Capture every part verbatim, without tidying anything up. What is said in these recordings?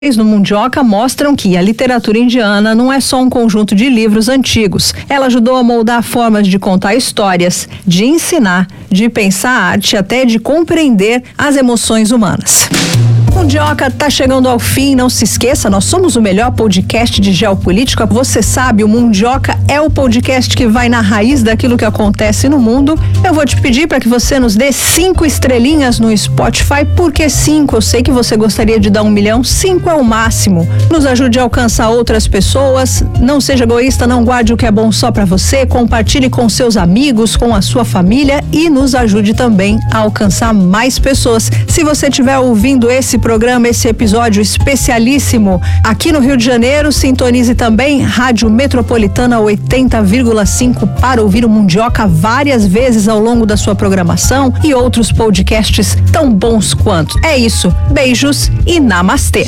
no Mundioca mostram que a literatura indiana não é só um conjunto de livros antigos. Ela ajudou a moldar formas de contar histórias, de ensinar, de pensar arte, até de compreender as emoções humanas. Mundioca tá chegando ao fim, não se esqueça, nós somos o melhor podcast de geopolítica. Você sabe, o Mundioca é o podcast que vai na raiz daquilo que acontece no mundo. Eu vou te pedir para que você nos dê cinco estrelinhas no Spotify. Por que cinco? Eu sei que você gostaria de dar um milhão, cinco é o máximo. Nos ajude a alcançar outras pessoas. Não seja egoísta, não guarde o que é bom só para você. Compartilhe com seus amigos, com a sua família e nos ajude também a alcançar mais pessoas. Se você estiver ouvindo esse programa, esse episódio especialíssimo aqui no Rio de Janeiro, sintonize também Rádio Metropolitana oitenta vírgula cinco para ouvir o Mundioca várias vezes ao longo da sua programação e outros podcasts tão bons quanto. É isso, beijos e namastê.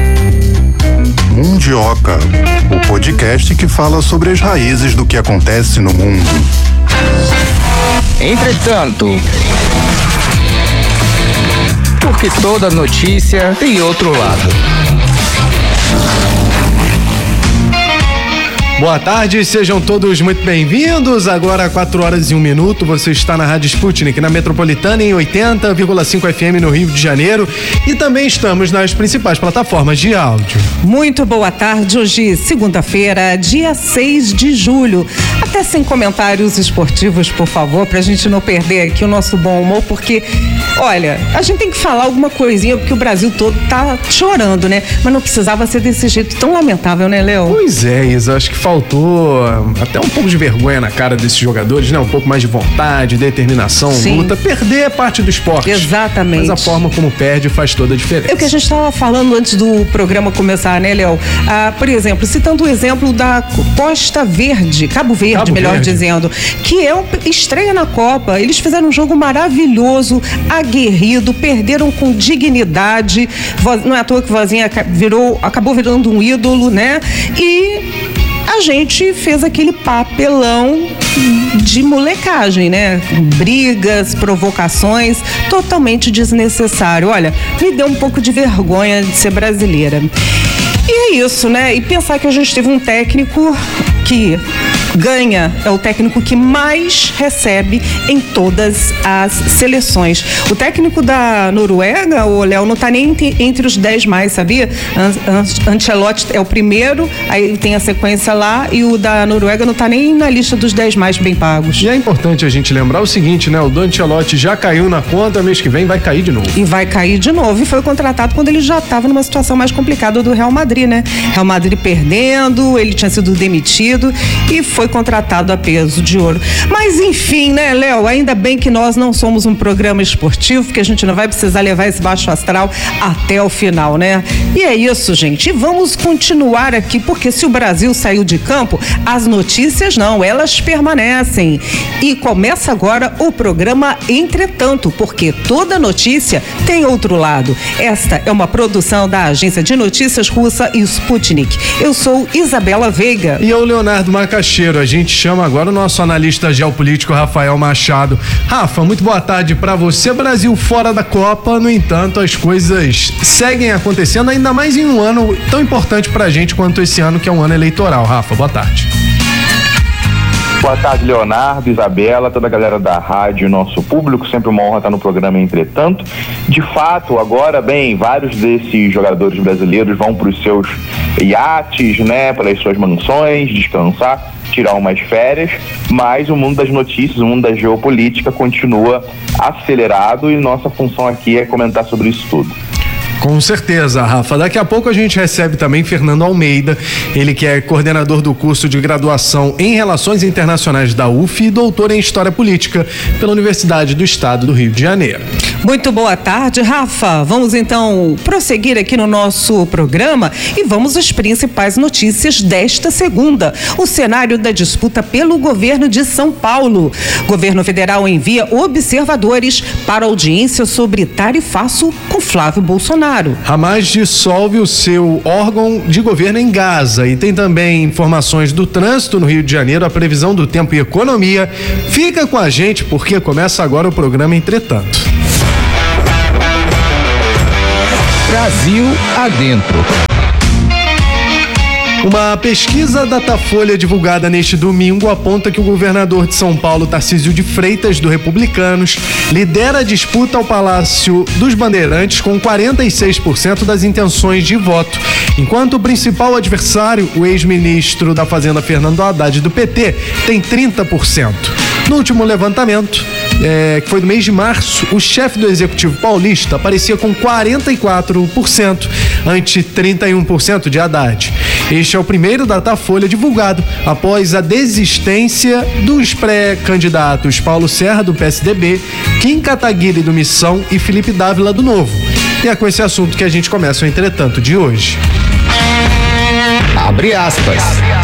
Mundioca, o podcast que fala sobre as raízes do que acontece no mundo. Entretanto, porque toda notícia tem outro lado. Boa tarde, sejam todos muito bem-vindos. Agora, quatro horas e um minuto, você está na Rádio Sputnik, na Metropolitana, em oitenta vírgula cinco F M no Rio de Janeiro. E também estamos nas principais plataformas de áudio. Muito boa tarde, hoje, segunda-feira, dia seis de julho. Até sem comentários esportivos, por favor, pra gente não perder aqui o nosso bom humor, porque, olha, a gente tem que falar alguma coisinha, porque o Brasil todo tá chorando, né? Mas não precisava ser desse jeito tão lamentável, né, Léo? Pois é, Isa, acho que faltou até um pouco de vergonha na cara desses jogadores, né? Um pouco mais de vontade, determinação, Sim. luta. Perder é parte do esporte. Exatamente. Mas a forma como perde faz toda a diferença. É o que a gente estava falando antes do programa começar, né, Léo? Ah, por exemplo, citando o exemplo da Costa Verde, Cabo Verde, Cabo melhor Verde. dizendo, que é um, estreia na Copa. Eles fizeram um jogo maravilhoso, aguerrido, perderam com dignidade. Voz, não é à toa que Vozinha virou, acabou virando um ídolo, né? E a gente fez aquele papelão de molecagem, né? Brigas, provocações, totalmente desnecessário. Olha, me deu um pouco de vergonha de ser brasileira. E é isso, né? E pensar que a gente teve um técnico que ganha, é o técnico que mais recebe em todas as seleções. O técnico da Noruega, o Léo, não tá nem entre os dez mais, sabia? Ancelotti é o primeiro, aí tem a sequência lá, e o da Noruega não tá nem na lista dos dez mais bem pagos. E é importante a gente lembrar o seguinte, né? O do Ancelotti já caiu na conta, mês que vem vai cair de novo. E vai cair de novo. E foi contratado quando ele já estava numa situação mais complicada do Real Madrid, né? Real Madrid perdendo, ele tinha sido demitido e foi contratado a peso de ouro. Mas enfim, né, Léo? Ainda bem que nós não somos um programa esportivo, porque a gente não vai precisar levar esse baixo astral até o final, né? E é isso, gente. E vamos continuar aqui, porque se o Brasil saiu de campo, as notícias não, elas permanecem. E começa agora o programa Entretanto, porque toda notícia tem outro lado. Esta é uma produção da agência de notícias russa Sputnik. Eu sou Isabela Veiga. E eu, Leonardo Macaxeiro. A gente chama agora o nosso analista geopolítico Rafael Machado. Rafa, muito boa tarde para você. Brasil fora da Copa, no entanto, as coisas seguem acontecendo, ainda mais em um ano tão importante pra gente quanto esse ano, que é um ano eleitoral. Rafa, boa tarde. Boa tarde, Leonardo, Isabela, toda a galera da rádio, nosso público, sempre uma honra estar no programa Entretanto. De fato, agora, bem, vários desses jogadores brasileiros vão para os seus iates, né, para as suas mansões, descansar, tirar umas férias, mas o mundo das notícias, o mundo da geopolítica continua acelerado e nossa função aqui é comentar sobre isso tudo. Com certeza, Rafa. Daqui a pouco a gente recebe também Fernando Almeida, ele que é coordenador do curso de graduação em Relações Internacionais da U F e doutor em História Política pela Universidade do Estado do Rio de Janeiro. Muito boa tarde, Rafa. Vamos então prosseguir aqui no nosso programa e vamos às principais notícias desta segunda. O cenário da disputa pelo governo de São Paulo. Governo federal envia observadores para audiência sobre tarifaço com Flávio Bolsonaro. Hamas dissolve o seu órgão de governo em Gaza e tem também informações do trânsito no Rio de Janeiro, a previsão do tempo e economia. Fica com a gente porque começa agora o programa Entretanto. Brasil adentro. Uma pesquisa Datafolha divulgada neste domingo aponta que o governador de São Paulo, Tarcísio de Freitas, do Republicanos, lidera a disputa ao Palácio dos Bandeirantes com quarenta e seis por cento das intenções de voto, enquanto o principal adversário, o ex-ministro da Fazenda Fernando Haddad, do P T, tem trinta por cento. No último levantamento, é, que foi do mês de março, o chefe do Executivo paulista aparecia com quarenta e quatro por cento, ante trinta e um por cento de Haddad. Este é o primeiro Datafolha divulgado após a desistência dos pré-candidatos Paulo Serra, do P S D B, Kim Kataguiri, do Missão, e Felipe Dávila, do Novo. E é com esse assunto que a gente começa o Entretanto de hoje. Abre aspas.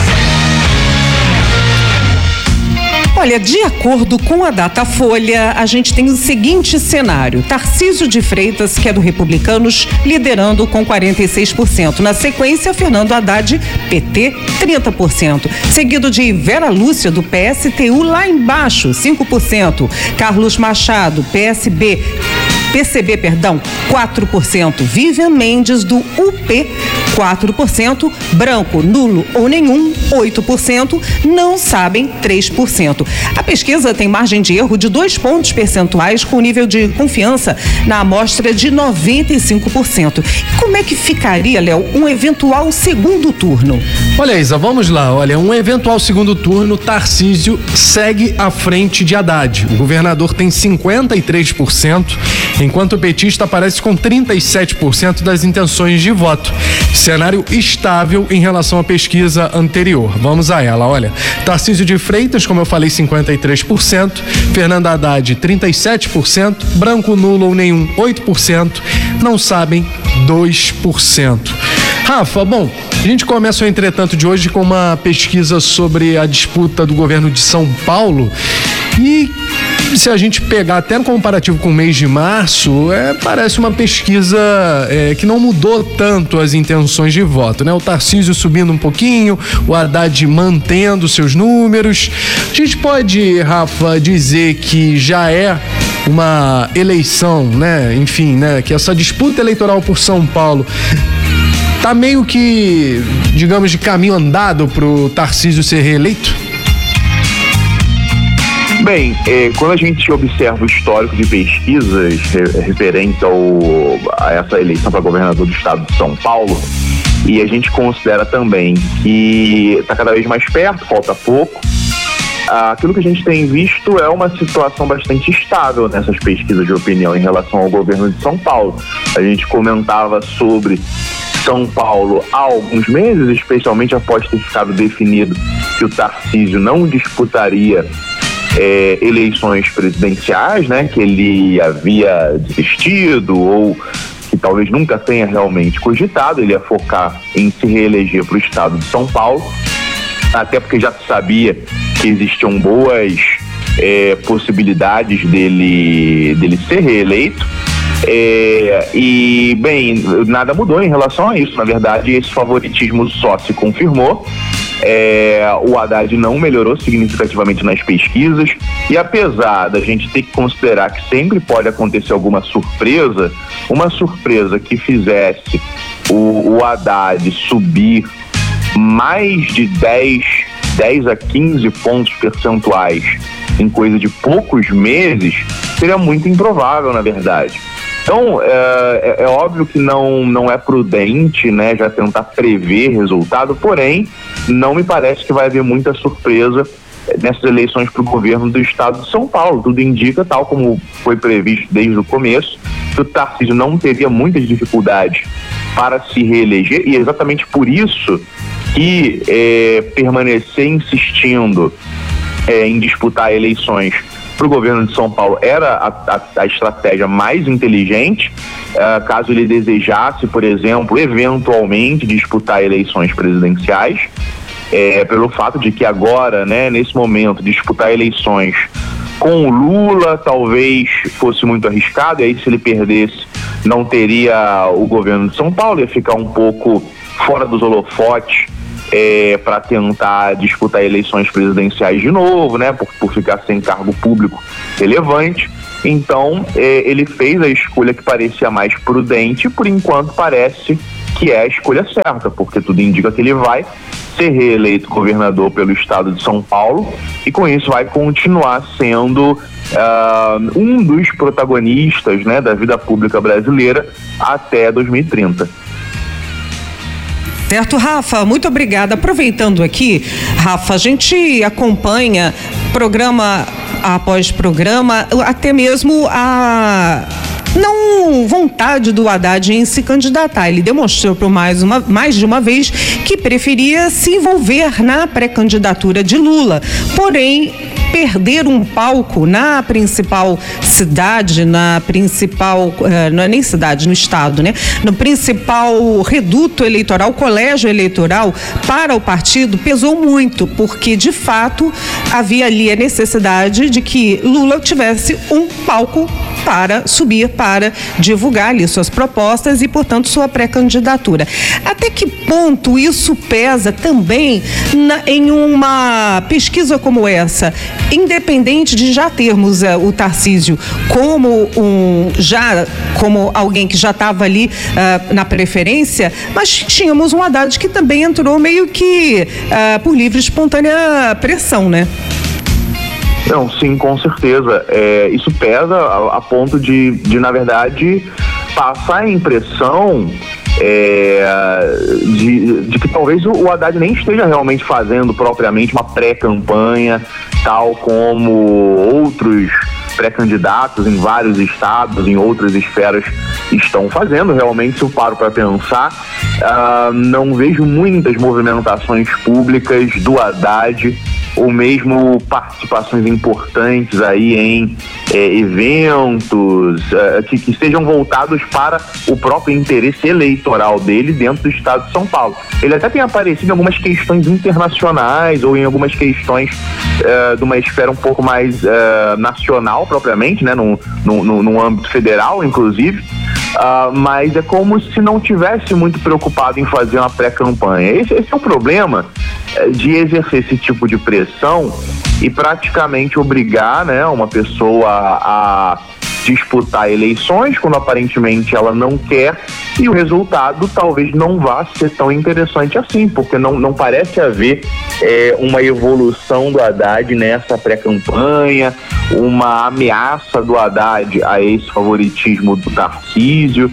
Olha, de acordo com a Datafolha, a gente tem o seguinte cenário: Tarcísio de Freitas, que é do Republicanos, liderando com quarenta e seis por cento. Na sequência, Fernando Haddad, P T, trinta por cento. Seguido de Vera Lúcia, do P S T U, lá embaixo, cinco por cento. Carlos Machado, P S B, P C B, perdão, quatro por cento. Vivian Mendes, do U P, quatro por cento. Branco, nulo ou nenhum, oito por cento. Não sabem, três por cento. A pesquisa tem margem de erro de dois pontos percentuais, com nível de confiança na amostra de noventa e cinco por cento. E como é que ficaria, Léo, um eventual segundo turno? Olha, Isa, vamos lá. Olha, um eventual segundo turno, Tarcísio segue à frente de Haddad. O governador tem cinquenta e três por cento, enquanto o petista aparece com trinta e sete por cento das intenções de voto. Cenário estável em relação à pesquisa anterior. Vamos a ela, olha. Tarcísio de Freitas, como eu falei, cinquenta e três por cento. Fernando Haddad, trinta e sete por cento. Branco, nulo ou nenhum, oito por cento. Não sabem, dois por cento. Rafa, bom, a gente começa o Entretanto de hoje com uma pesquisa sobre a disputa do governo de São Paulo. E se a gente pegar até no comparativo com o mês de março, é, parece uma pesquisa é, que não mudou tanto as intenções de voto, né? O Tarcísio subindo um pouquinho, o Haddad mantendo seus números. A gente pode, Rafa, dizer que já é uma eleição, né? Enfim, né? Que essa disputa eleitoral por São Paulo tá meio que, digamos, de caminho andado pro Tarcísio ser reeleito? Bem, é, quando a gente observa o histórico de pesquisas referentes ao, a essa eleição para governador do estado de São Paulo, e a gente considera também que está cada vez mais perto, falta pouco, aquilo que a gente tem visto é uma situação bastante estável nessas pesquisas de opinião em relação ao governo de São Paulo. A gente comentava sobre São Paulo há alguns meses, especialmente após ter ficado definido que o Tarcísio não disputaria É, eleições presidenciais, né, que ele havia desistido ou que talvez nunca tenha realmente cogitado. Ele ia focar em se reeleger para o estado de São Paulo, até porque já se sabia que existiam boas é, possibilidades dele, dele ser reeleito. É, e, bem, nada mudou em relação a isso. Na verdade, esse favoritismo só se confirmou. É, o Haddad não melhorou significativamente nas pesquisas, e apesar da gente ter que considerar que sempre pode acontecer alguma surpresa, uma surpresa que fizesse o, o Haddad subir mais de dez, dez a quinze pontos percentuais em coisa de poucos meses, seria muito improvável, na verdade. Então, é, é, é óbvio que não, não é prudente, né, já tentar prever resultado, porém, não me parece que vai haver muita surpresa nessas eleições para o governo do estado de São Paulo. Tudo indica, tal como foi previsto desde o começo, que o Tarcísio não teria muitas dificuldades para se reeleger, e é exatamente por isso que é, permanecer insistindo é, em disputar eleições para o governo de São Paulo era a, a, a estratégia mais inteligente, uh, caso ele desejasse, por exemplo, eventualmente disputar eleições presidenciais, é, pelo fato de que agora, né, nesse momento, disputar eleições com o Lula talvez fosse muito arriscado, e aí se ele perdesse não teria o governo de São Paulo, ia ficar um pouco fora dos holofotes É, para tentar disputar eleições presidenciais de novo, né, por, por ficar sem cargo público relevante. Então, eh, ele fez a escolha que parecia mais prudente, por enquanto parece que é a escolha certa, porque tudo indica que ele vai ser reeleito governador pelo estado de São Paulo e com isso vai continuar sendo uh, um dos protagonistas, né, da vida pública brasileira até dois mil e trinta. Certo, Rafa, muito obrigada. Aproveitando aqui, Rafa, a gente acompanha programa após programa, até mesmo a não vontade do Haddad em se candidatar. Ele demonstrou por mais, uma, mais de uma vez que preferia se envolver na pré-candidatura de Lula. Porém, perder um palco na principal cidade, na principal, não é nem cidade, no estado, né? No principal reduto eleitoral, colégio eleitoral, para o partido pesou muito, porque de fato havia ali a necessidade de que Lula tivesse um palco para subir, para divulgar ali suas propostas e, portanto, sua pré-candidatura. Até que ponto isso pesa também na, em uma pesquisa como essa, independente de já termos uh, o Tarcísio como um já como alguém que já estava ali uh, na preferência, mas tínhamos um Haddad que também entrou meio que uh, por livre e espontânea pressão, né? Não, sim, com certeza. É, isso pesa a, a ponto de, de, na verdade, passar a impressão é, de, de que talvez o Haddad nem esteja realmente fazendo propriamente uma pré-campanha, tal como outros pré-candidatos em vários estados, em outras esferas estão fazendo. Realmente, se eu paro para pensar, uh, não vejo muitas movimentações públicas do Haddad ou mesmo participações importantes aí em é, eventos é, que, que sejam voltados para o próprio interesse eleitoral dele dentro do estado de São Paulo. Ele até tem aparecido em algumas questões internacionais ou em algumas questões é, de uma esfera um pouco mais é, nacional propriamente, né, no, no, no, no âmbito federal, inclusive. Uh, mas é como se não tivesse muito preocupado em fazer uma pré-campanha. Esse, esse é o problema é, de exercer esse tipo de pressão e praticamente obrigar, né, uma pessoa a, a disputar eleições quando aparentemente ela não quer, e o resultado talvez não vá ser tão interessante assim, porque não, não parece haver é, uma evolução do Haddad nessa pré-campanha, uma ameaça do Haddad a esse favoritismo do Tarcísio.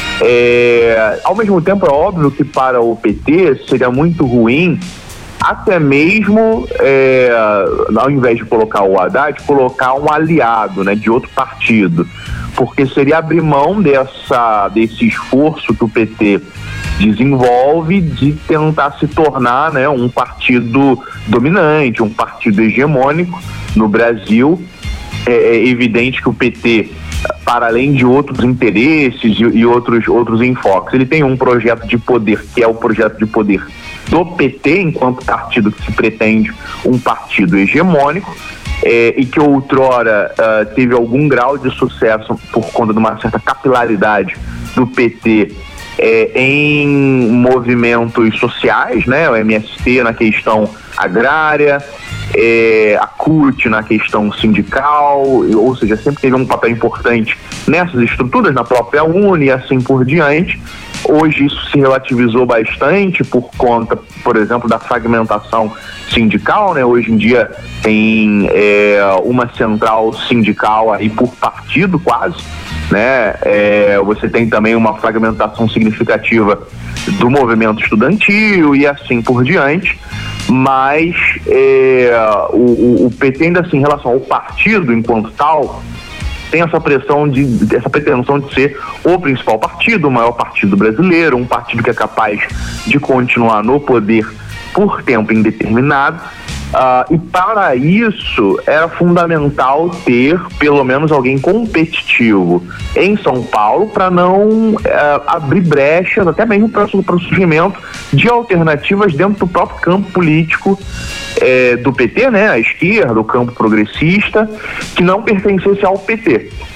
É, ao mesmo tempo, é óbvio que para o P T seria muito ruim até mesmo, é, ao invés de colocar o Haddad, colocar um aliado, né, de outro partido, porque seria abrir mão dessa, desse esforço que o P T desenvolve de tentar se tornar, né, um partido dominante, um partido hegemônico no Brasil. É evidente que o P T, para além de outros interesses e, e outros, outros enfoques, ele tem um projeto de poder, que é o projeto de poder do P T, enquanto partido que se pretende um partido hegemônico, é, e que outrora uh, teve algum grau de sucesso por conta de uma certa capilaridade do P T é, em movimentos sociais, né? O M S T na questão agrária, é, a C U T na questão sindical, ou seja, sempre teve um papel importante nessas estruturas, na própria Uni e assim por diante. Hoje isso se relativizou bastante por conta, por exemplo, da fragmentação sindical, né? Hoje em dia tem é, uma central sindical aí por partido quase, né? É, você tem também uma fragmentação significativa do movimento estudantil e assim por diante, mas é, o, o P T ainda assim, em relação ao partido enquanto tal, tem essa pressão de, essa pretensão de ser o principal partido, o maior partido brasileiro, um partido que é capaz de continuar no poder por tempo indeterminado. Uh, e para isso era fundamental ter pelo menos alguém competitivo em São Paulo para não uh, abrir brechas, até mesmo para o surgimento de alternativas dentro do próprio campo político eh, do P T, né, a esquerda, o campo progressista, que não pertencesse ao P T.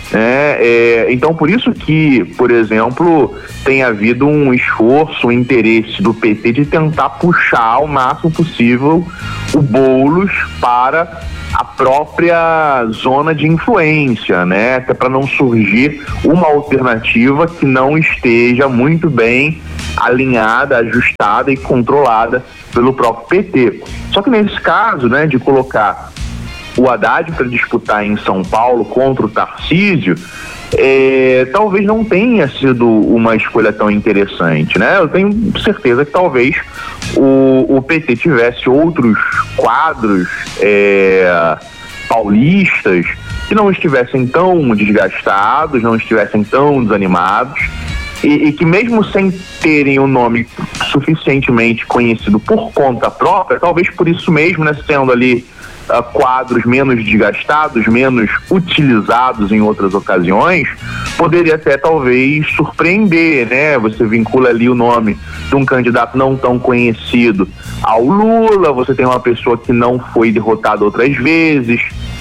né? É, então, por isso que, por exemplo, tem havido um esforço, um interesse do P T de tentar puxar ao máximo possível o Boulos para a própria zona de influência, né? Até para não surgir uma alternativa que não esteja muito bem alinhada, ajustada e controlada pelo próprio P T. Só que nesse caso, né, de colocar o Haddad para disputar em São Paulo contra o Tarcísio, é, talvez não tenha sido uma escolha tão interessante, né? Eu tenho certeza que talvez o, o P T tivesse outros quadros é, paulistas que não estivessem tão desgastados, não estivessem tão desanimados, e, e que mesmo sem terem o nome suficientemente conhecido por conta própria, talvez por isso mesmo, né, sendo ali Uh, quadros menos desgastados, menos utilizados em outras ocasiões, poderia até talvez surpreender, né? Você vincula ali o nome de um candidato não tão conhecido ao Lula, você tem uma pessoa que não foi derrotada outras vezes,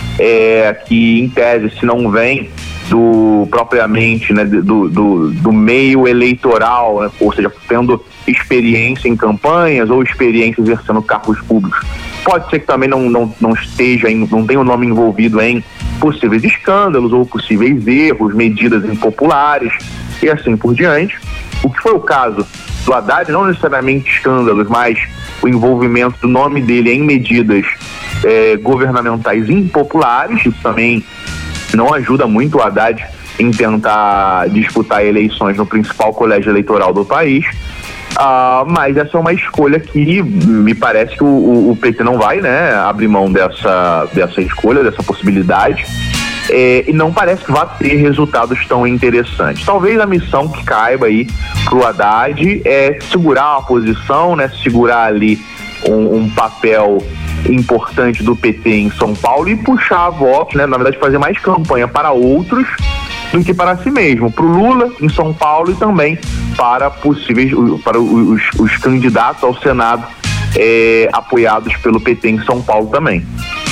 é, que em tese, se não vem do propriamente, né, do, do, do meio eleitoral, né, ou seja, tendo experiência em campanhas ou experiência exercendo cargos públicos, pode ser que também não, não, não esteja, em, não tenha o nome envolvido em possíveis escândalos ou possíveis erros, medidas impopulares e assim por diante. O que foi o caso do Haddad, não necessariamente escândalos, mas o envolvimento do nome dele em medidas eh, governamentais impopulares. Isso também não ajuda muito o Haddad em tentar disputar eleições no principal colégio eleitoral do país. Uh, mas essa é uma escolha que me parece que o, o, o P T não vai, né, abrir mão dessa, dessa escolha, dessa possibilidade, é, e não parece que vai ter resultados tão interessantes. Talvez a missão que caiba aí pro Haddad é segurar a posição, né, segurar ali um, um papel importante do P T em São Paulo e puxar votos, né, na verdade fazer mais campanha para outros do que para si mesmo, para o Lula em São Paulo e também para possíveis, para os, os candidatos ao Senado é, apoiados pelo P T em São Paulo também.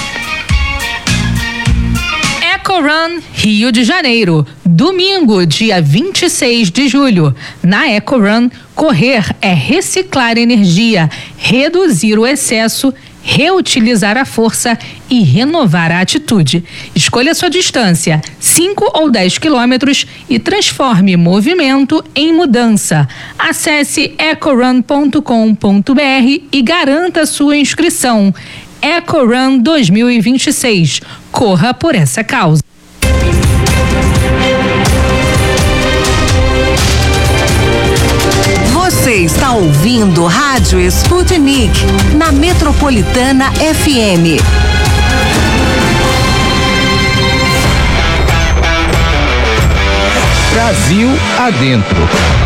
EcoRun Rio de Janeiro, domingo, dia vinte e seis de julho. Na EcoRun, correr é reciclar energia, reduzir o excesso, reutilizar a força e renovar a atitude. Escolha sua distância, cinco ou dez quilômetros, e transforme movimento em mudança. Acesse ecorun ponto com ponto br e garanta sua inscrição. EcoRun dois mil e vinte e seis. Corra por essa causa. Você está ouvindo Rádio Sputnik, na Metropolitana F M. Brasil adentro.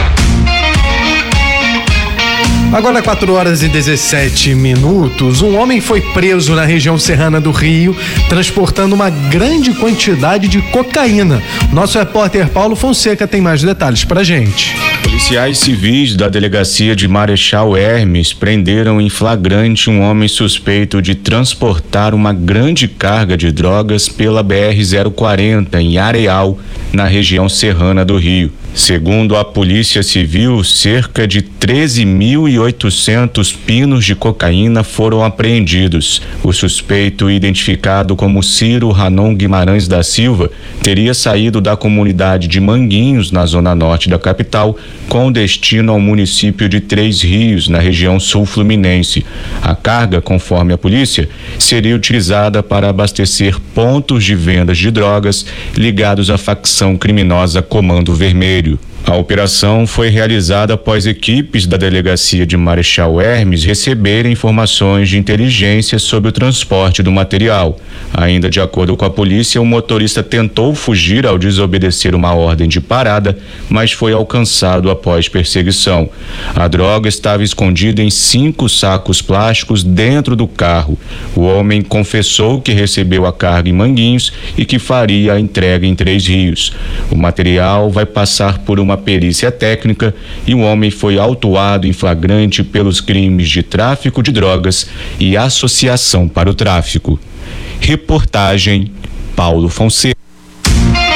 Agora quatro horas e dezessete minutos, um homem foi preso na região serrana do Rio, transportando uma grande quantidade de cocaína. Nosso repórter Paulo Fonseca tem mais detalhes pra gente. Policiais civis da delegacia de Marechal Hermes prenderam em flagrante um homem suspeito de transportar uma grande carga de drogas pela B R zero quarenta em Areal, na região serrana do Rio. Segundo a Polícia Civil, cerca de treze mil e oitocentos pinos de cocaína foram apreendidos. O suspeito, identificado como Ciro Ranon Guimarães da Silva, teria saído da comunidade de Manguinhos, na zona norte da capital, com destino ao município de Três Rios, na região sul fluminense. A carga, conforme a polícia, seria utilizada para abastecer pontos de vendas de drogas ligados à facção criminosa Comando Vermelho. A operação foi realizada após equipes da delegacia de Marechal Hermes receberem informações de inteligência sobre o transporte do material. Ainda de acordo com a polícia, o motorista tentou fugir ao desobedecer uma ordem de parada, mas foi alcançado após perseguição. A droga estava escondida em cinco sacos plásticos dentro do carro. O homem confessou que recebeu a carga em Manguinhos e que faria a entrega em Três Rios. O material vai passar por uma perícia técnica e o homem foi autuado em flagrante pelos crimes de tráfico de drogas e associação para o tráfico. Reportagem Paulo Fonseca. Bom, ainda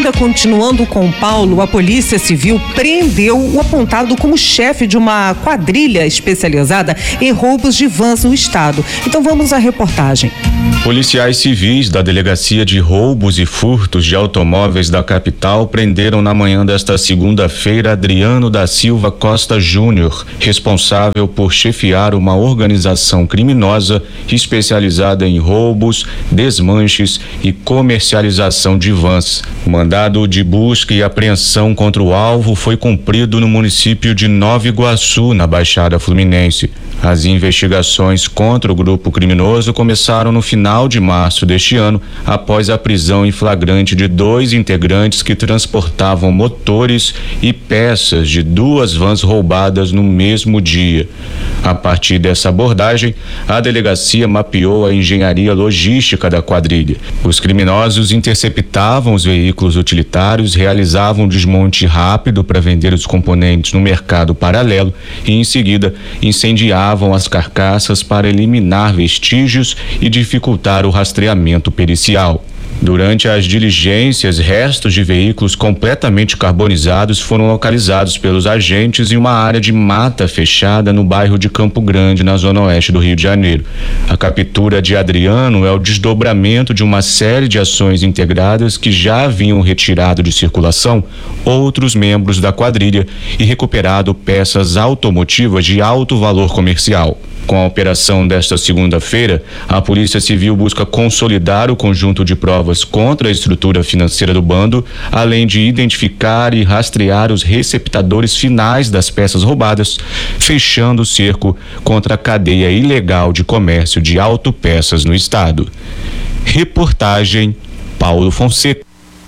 ainda continuando com Paulo, a Polícia Civil prendeu o apontado como chefe de uma quadrilha especializada em roubos de vans no estado. Então vamos à reportagem. Policiais civis da Delegacia de Roubos e Furtos de Automóveis da capital prenderam na manhã desta segunda-feira Adriano da Silva Costa Júnior, responsável por chefiar uma organização criminosa especializada em roubos, desmanches e comercialização de vans. O mandado de busca e apreensão contra o alvo foi cumprido no município de Nova Iguaçu, na Baixada Fluminense. As investigações contra o grupo criminoso começaram no final de março deste ano, após a prisão em flagrante de dois integrantes que transportavam motores e peças de duas vans roubadas no mesmo dia. A partir dessa abordagem, a delegacia mapeou a engenharia logística da quadrilha. Os criminosos interceptavam os veículos utilitários, realizavam um desmonte rápido para vender os componentes no mercado paralelo e, em seguida, incendiavam as carcaças para eliminar vestígios e dificultar o rastreamento pericial. Durante as diligências, restos de veículos completamente carbonizados foram localizados pelos agentes em uma área de mata fechada no bairro de Campo Grande, na zona oeste do Rio de Janeiro. A captura de Adriano é o desdobramento de uma série de ações integradas que já haviam retirado de circulação outros membros da quadrilha e recuperado peças automotivas de alto valor comercial. Com a operação desta segunda-feira, a Polícia Civil busca consolidar o conjunto de provas contra a estrutura financeira do bando, além de identificar e rastrear os receptadores finais das peças roubadas, fechando o cerco contra a cadeia ilegal de comércio de autopeças no estado. Reportagem Paulo Fonseca.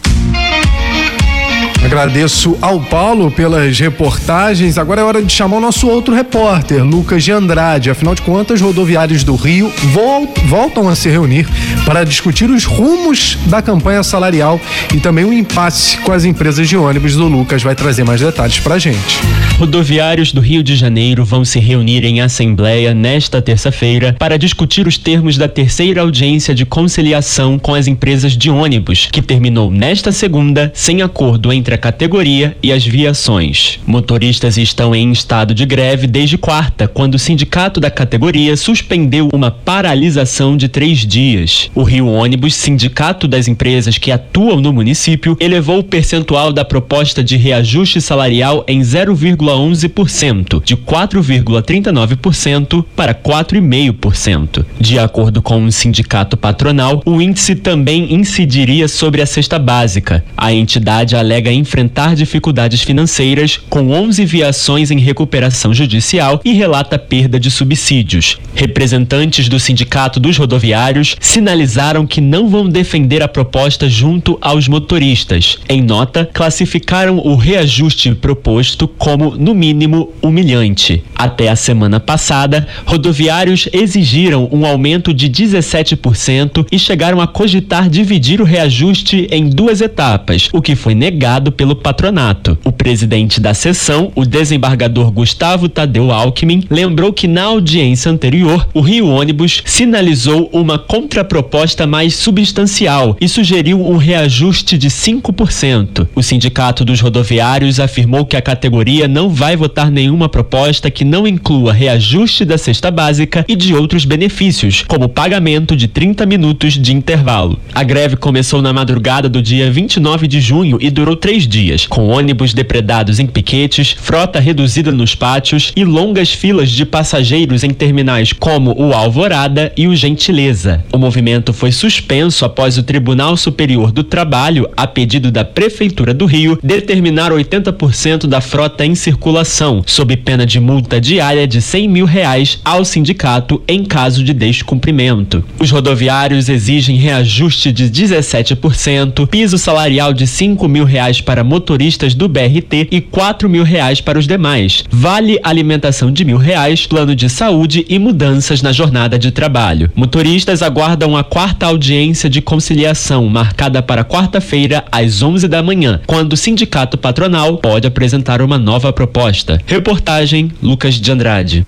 Agradeço ao Paulo pelas reportagens. Agora é hora de chamar o nosso outro repórter, Lucas de Andrade. Afinal de contas, rodoviários do Rio vol- voltam a se reunir para discutir os rumos da campanha salarial e também o impasse com as empresas de ônibus. O Lucas vai trazer mais detalhes pra gente. Rodoviários do Rio de Janeiro vão se reunir em assembleia nesta terça-feira para discutir os termos da terceira audiência de conciliação com as empresas de ônibus, que terminou nesta segunda sem acordo entre a categoria e as viações. Motoristas estão em estado de greve desde quarta, quando o sindicato da categoria suspendeu uma paralisação de três dias. O Rio Ônibus, sindicato das empresas que atuam no município, elevou o percentual da proposta de reajuste salarial em zero vírgula onze por cento, de quatro vírgula trinta e nove por cento para quatro vírgula cinco por cento. De acordo com o sindicato patronal, o índice também incidiria sobre a cesta básica. A entidade alega enfrentar dificuldades financeiras com onze viações em recuperação judicial e relata perda de subsídios. Representantes do Sindicato dos Rodoviários sinalizaram que não vão defender a proposta junto aos motoristas. Em nota, classificaram o reajuste proposto como, no mínimo, humilhante. Até a semana passada, rodoviários exigiram um aumento de dezessete por cento e chegaram a cogitar dividir o reajuste em duas etapas, o que foi negado pelo patronato. O presidente da sessão, o desembargador Gustavo Tadeu Alckmin, lembrou que na audiência anterior, o Rio Ônibus sinalizou uma contraproposta mais substancial e sugeriu um reajuste de cinco por cento. O Sindicato dos Rodoviários afirmou que a categoria não vai votar nenhuma proposta que não inclua reajuste da cesta básica e de outros benefícios, como pagamento de trinta minutos de intervalo. A greve começou na madrugada do dia vinte e nove de junho e durou três dias, com ônibus depredados em piquetes, frota reduzida nos pátios e longas filas de passageiros em terminais como o Alvorada e o Gentileza. O movimento foi suspenso após o Tribunal Superior do Trabalho, a pedido da Prefeitura do Rio, determinar oitenta por cento da frota em circulação, sob pena de multa diária de cem mil reais ao sindicato em caso de descumprimento. Os rodoviários exigem reajuste de dezessete por cento, piso salarial de cinco mil reais para motoristas do B R T e quatro mil reais para os demais. Vale alimentação de mil reais, plano de saúde e mudanças na jornada de trabalho. Motoristas aguardam a quarta audiência de conciliação, marcada para quarta-feira, às onze da manhã, quando o sindicato patronal pode apresentar uma nova proposta. Reportagem Lucas de Andrade.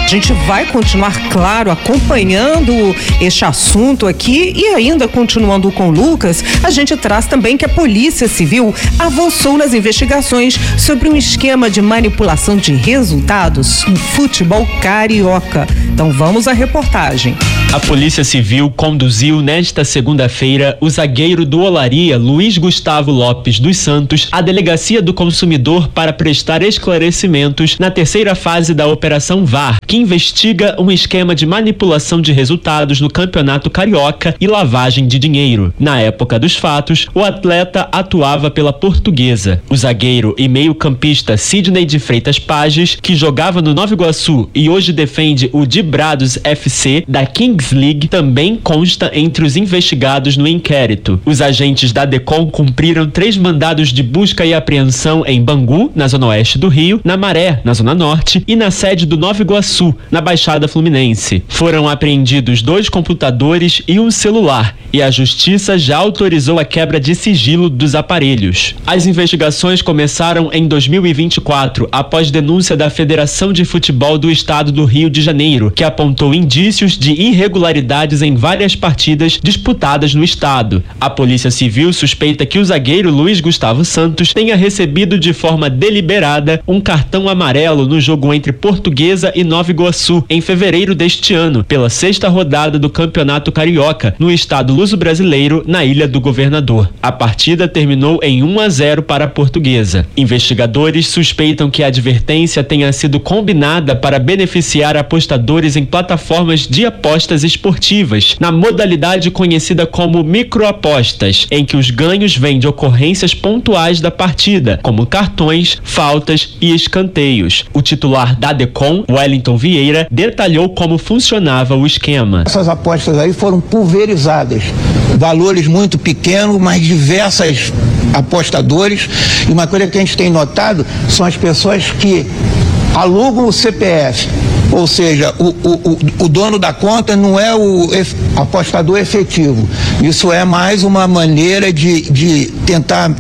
gente vai continuar, claro, acompanhando este assunto aqui e ainda continuando com o Lucas, a gente traz também que a Polícia Civil avançou nas investigações sobre um esquema de manipulação de resultados no futebol carioca. Então vamos à reportagem. A Polícia Civil conduziu nesta segunda-feira o zagueiro do Olaria, Luiz Gustavo Lopes dos Santos, à Delegacia do Consumidor para prestar esclarecimentos na terceira fase da Operação V A R, que investiga um esquema de manipulação de resultados no Campeonato Carioca e lavagem de dinheiro. Na época dos fatos, o atleta atuava pela Portuguesa. O zagueiro e meio-campista Sidney de Freitas Pages, que jogava no Nova Iguaçu e hoje defende o Dibrados F C da Kings League, também consta entre os investigados no inquérito. Os agentes da DECOM cumpriram três mandados de busca e apreensão em Bangu, na zona oeste do Rio, na Maré, na zona norte, e na sede do Nova Iguaçu, na Baixada Fluminense. Foram apreendidos dois computadores e um celular, e a Justiça já autorizou a quebra de sigilo dos aparelhos. As investigações começaram em dois mil e vinte e quatro, após denúncia da Federação de Futebol do Estado do Rio de Janeiro, que apontou indícios de irregularidades em várias partidas disputadas no estado. A Polícia Civil suspeita que o zagueiro Luiz Gustavo Santos tenha recebido de forma deliberada um cartão amarelo no jogo entre Portuguesa e Nova Iguaçu, em fevereiro deste ano, pela sexta rodada do Campeonato Carioca, no estado luso-brasileiro, na Ilha do Governador. A partida terminou em um a zero para a Portuguesa. Investigadores suspeitam que a advertência tenha sido combinada para beneficiar apostadores em plataformas de apostas esportivas, na modalidade conhecida como microapostas, em que os ganhos vêm de ocorrências pontuais da partida, como cartões, faltas e escanteios. O titular da DECOM, Wellington Vieira, detalhou como funcionava o esquema. Essas apostas aí foram pulverizadas, valores muito pequenos, mas diversas apostadores, e uma coisa que a gente tem notado são as pessoas que alugam o C P F, ou seja, o, o, o dono da conta não é o apostador efetivo. Isso é mais uma maneira de, de tentar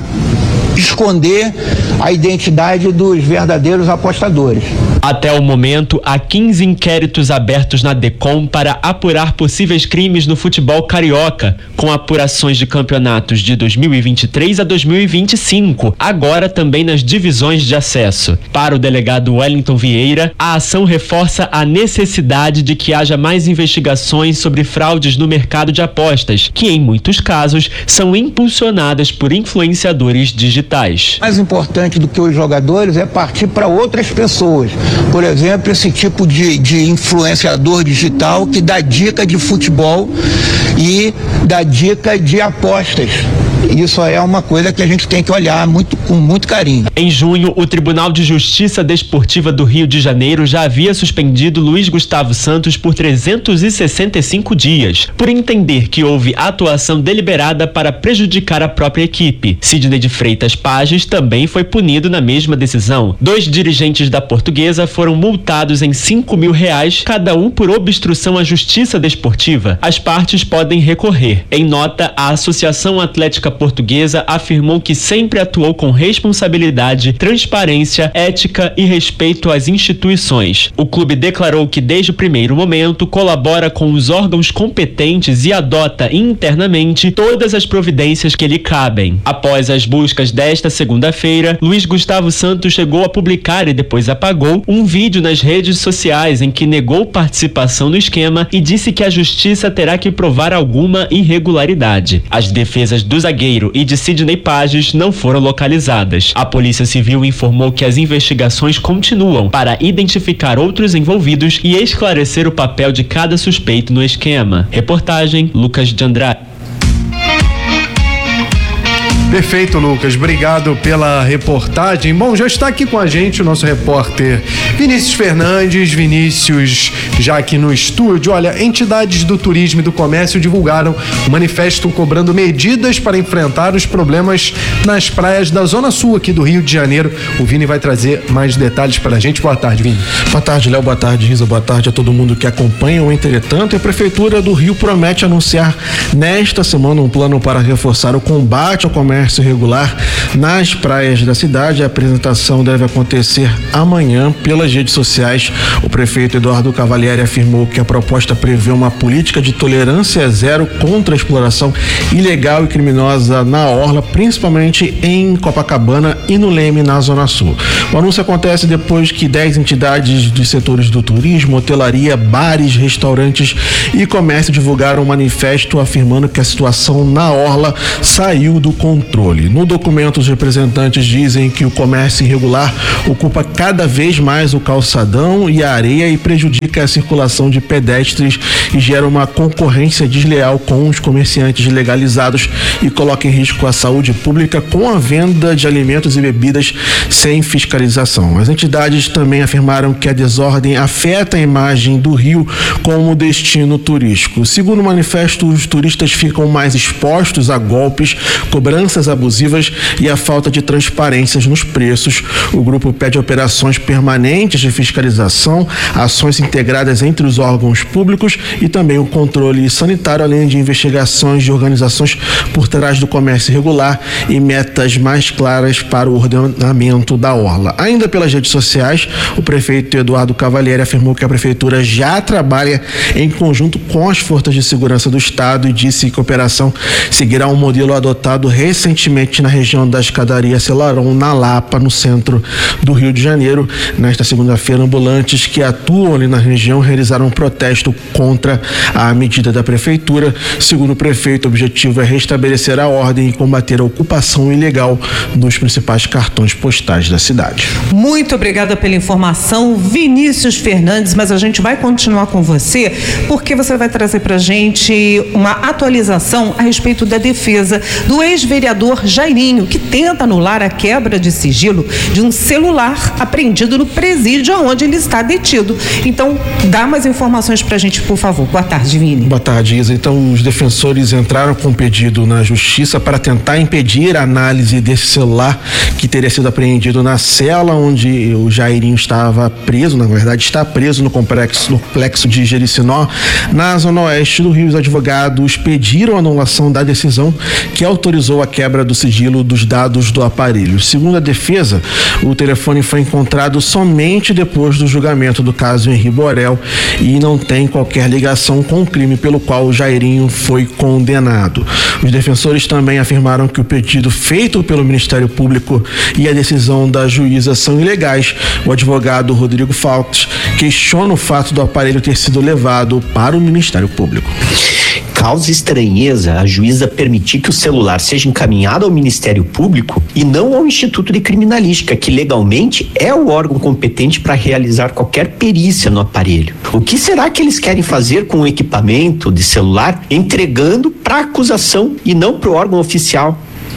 esconder a identidade dos verdadeiros apostadores. Até o momento, há quinze inquéritos abertos na DECOM para apurar possíveis crimes no futebol carioca, com apurações de campeonatos de dois mil e vinte e três a dois mil e vinte e cinco, agora também nas divisões de acesso. Para o delegado Wellington Vieira, a ação reforça a necessidade de que haja mais investigações sobre fraudes no mercado de apostas, que em muitos casos são impulsionadas por influenciadores digitais. Mais importante do que os jogadores é partir para outras pessoas. Por exemplo, esse tipo de, de influenciador digital que dá dica de futebol e dá dica de apostas. Isso é uma coisa que a gente tem que olhar muito, com muito carinho. Em junho, o Tribunal de Justiça Desportiva do Rio de Janeiro já havia suspendido Luiz Gustavo Santos por trezentos e sessenta e cinco dias, por entender que houve atuação deliberada para prejudicar a própria equipe. Sidney de Freitas Pages também foi punido na mesma decisão. Dois dirigentes da Portuguesa foram multados em cinco mil reais, cada um por obstrução à justiça desportiva. As partes podem recorrer. Em nota, a Associação Atlética Portuguesa afirmou que sempre atuou com responsabilidade, transparência, ética e respeito às instituições. O clube declarou que desde o primeiro momento colabora com os órgãos competentes e adota internamente todas as providências que lhe cabem. Após as buscas desta segunda-feira, Luiz Gustavo Santos chegou a publicar e depois apagou um vídeo nas redes sociais em que negou participação no esquema e disse que a justiça terá que provar alguma irregularidade. As defesas do zagueiro e de Sidney Pages não foram localizadas. A Polícia Civil informou que as investigações continuam para identificar outros envolvidos e esclarecer o papel de cada suspeito no esquema. Reportagem Lucas de Andrade. Perfeito, Lucas. Obrigado pela reportagem. Bom, já está aqui com a gente o nosso repórter Vinícius Fernandes. Vinícius, já aqui no estúdio. Olha, entidades do turismo e do comércio divulgaram um manifesto cobrando medidas para enfrentar os problemas nas praias da Zona Sul aqui do Rio de Janeiro. O Vini vai trazer mais detalhes para a gente. Boa tarde, Vini. Boa tarde, Léo. Boa tarde, Risa. Boa tarde a todo mundo que acompanha. Entretanto, a Prefeitura do Rio promete anunciar nesta semana um plano para reforçar o combate ao comércio comércio irregular nas praias da cidade. A apresentação deve acontecer amanhã pelas redes sociais. O prefeito Eduardo Cavalieri afirmou que a proposta prevê uma política de tolerância zero contra a exploração ilegal e criminosa na orla, principalmente em Copacabana e no Leme, na Zona Sul. O anúncio acontece depois que dez entidades dos setores do turismo, hotelaria, bares, restaurantes e comércio divulgaram um manifesto afirmando que a situação na orla saiu do controle. No documento, os representantes dizem que o comércio irregular ocupa cada vez mais o calçadão e a areia e prejudica a circulação de pedestres e gera uma concorrência desleal com os comerciantes legalizados e coloca em risco a saúde pública com a venda de alimentos e bebidas sem fiscalização. As entidades também afirmaram que a desordem afeta a imagem do Rio como destino turístico. Segundo o manifesto, os turistas ficam mais expostos a golpes, cobranças abusivas e a falta de transparências nos preços. O grupo pede operações permanentes de fiscalização, ações integradas entre os órgãos públicos e também o controle sanitário, além de investigações de organizações por trás do comércio irregular e metas mais claras para o ordenamento da orla. Ainda pelas redes sociais, o prefeito Eduardo Cavalieri afirmou que a prefeitura já trabalha em conjunto com as forças de segurança do estado e disse que a operação seguirá um modelo adotado recentemente na região da escadaria Celarón, na Lapa, no centro do Rio de Janeiro. Nesta segunda-feira, ambulantes que atuam ali na região realizaram um protesto contra a medida da prefeitura. Segundo o prefeito, o objetivo é restabelecer a ordem e combater a ocupação ilegal dos principais cartões postais da cidade. Muito obrigada pela informação, Vinícius Fernandes, mas a gente vai continuar com você porque você vai trazer pra gente uma atualização a respeito da defesa do ex-vereador Jairinho, que tenta anular a quebra de sigilo de um celular apreendido no presídio onde ele está detido. Então, dá mais informações pra gente, por favor. Boa tarde, Vini. Boa tarde, Isa. Então, os defensores entraram com um pedido na justiça para tentar impedir a análise desse celular que teria sido apreendido na cela onde o Jairinho estava preso, na verdade está preso no complexo, no complexo de Jericinó, na zona oeste do Rio. Os advogados pediram a anulação da decisão que autorizou a quebra do sigilo dos dados do aparelho. Segundo a defesa, o telefone foi encontrado somente depois do julgamento do caso Henri Borel e não tem qualquer ligação com o crime pelo qual o Jairinho foi condenado. Os defensores também afirmaram que o pedido feito pelo Ministério Público e a decisão da juíza são ilegais. O advogado Rodrigo Falks questiona o fato do aparelho ter sido levado para o Ministério Público. Causa estranheza a juíza permitir que o celular seja encaminhado ao Ministério Público e não ao Instituto de Criminalística, que legalmente é o órgão competente para realizar qualquer perícia no aparelho. O que será que eles querem fazer com o equipamento de celular entregando para a acusação e não para o órgão oficial?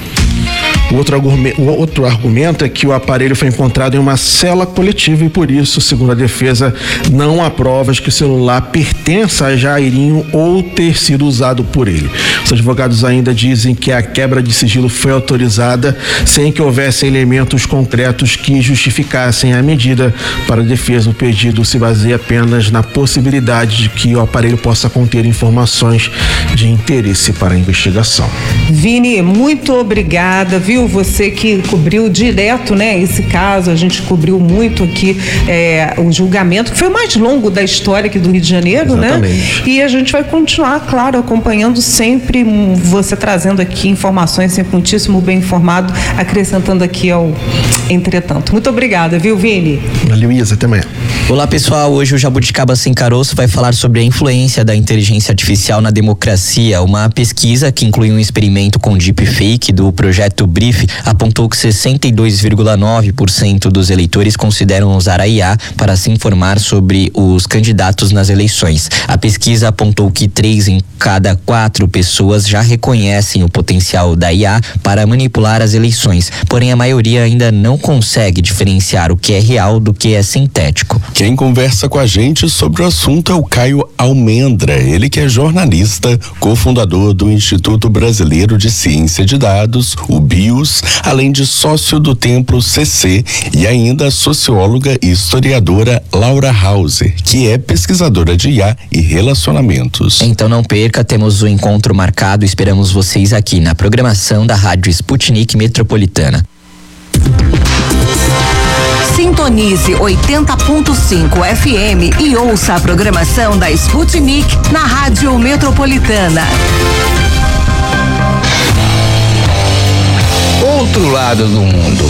O outro, o outro argumento é que o aparelho foi encontrado em uma cela coletiva e por isso, segundo a defesa, não há provas que o celular pertença a Jairinho ou ter sido usado por ele. Os advogados ainda dizem que a quebra de sigilo foi autorizada sem que houvesse elementos concretos que justificassem a medida. Para a defesa, o pedido se baseia apenas na possibilidade de que o aparelho possa conter informações de interesse para a investigação. Vini, muito obrigada, viu? Você que cobriu direto, né, esse caso, a gente cobriu muito aqui é, o julgamento, que foi o mais longo da história aqui do Rio de Janeiro, Exatamente. né? E a gente vai continuar, claro, acompanhando sempre você trazendo aqui informações, sempre muitíssimo bem informado, acrescentando aqui ao entretanto. Muito obrigada, viu, Vini? Valeu, Isa, até amanhã. Olá, pessoal, hoje o Jabuticaba Sem Caroço vai falar sobre a influência da inteligência artificial na democracia. Uma pesquisa que inclui um experimento com deepfake do projeto Brief apontou que sessenta e dois vírgula nove por cento dos eleitores consideram usar a I A para se informar sobre os candidatos nas eleições. A pesquisa apontou que três em cada quatro pessoas já reconhecem o potencial da I A para manipular as eleições, porém a maioria ainda não consegue diferenciar o que é real do que é sintético. Quem conversa com a gente sobre o assunto é o Caio Almendra, ele que é jornalista, cofundador do Instituto Brasileiro de Ciência de Dados, o BIOS, Luz, além de sócio do Templo C C, e ainda a socióloga e historiadora Laura Hauser, que é pesquisadora de I A e relacionamentos. Então não perca, temos o encontro marcado, esperamos vocês aqui na programação da Rádio Sputnik Metropolitana. Sintonize oitenta ponto cinco F M e ouça a programação da Sputnik na Rádio Metropolitana. Outro lado do mundo.